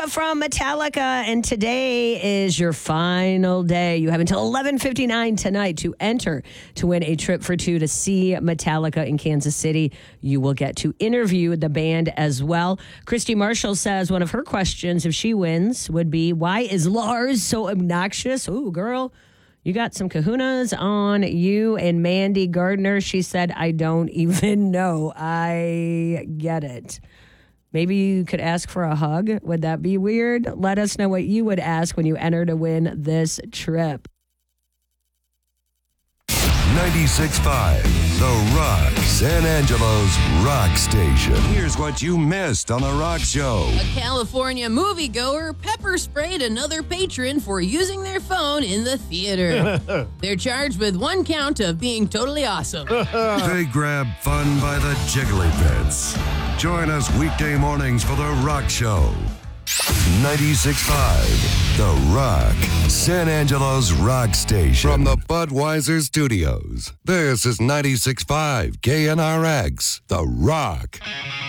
from Metallica, and today is your final day. You have until 11:59 tonight to enter to win a trip for two to see Metallica in Kansas City. You will get to interview the band as well. Christy Marshall says one of her questions, if she wins, would be, why is Lars so obnoxious? Ooh, girl, you got some kahunas on you. And Mandy Gardner, she said, I don't even know. I get it. Maybe you could ask for a hug. Would that be weird? Let us know what you would ask when you enter to win this trip. 96.5, The Rock, San Angelo's rock station. Here's what you missed on The Rock Show. A California moviegoer pepper sprayed another patron for using their phone in the theater. They're charged with one count of being totally awesome. They grab fun by the jiggly bits. Join us weekday mornings for The Rock Show. 96.5, The Rock, San Angelo's rock station. From the Budweiser Studios, this is 96.5 KNRX, The Rock.